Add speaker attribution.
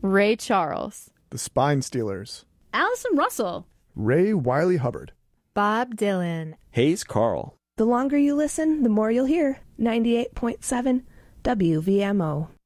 Speaker 1: Ray Charles,
Speaker 2: The Spine Stealers,
Speaker 1: Allison Russell,
Speaker 2: Ray Wiley Hubbard,
Speaker 3: Bob Dylan,
Speaker 4: Hayes Carl.
Speaker 5: The longer you listen, the more you'll hear. 98.7 WVMO.